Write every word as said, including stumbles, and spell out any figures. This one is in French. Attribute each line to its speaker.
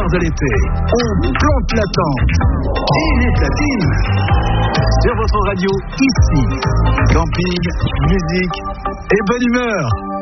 Speaker 1: meilleurs de l'été. On plante la tente. Et les platines. Sur votre radio, ici. Camping, musique et bonne humeur.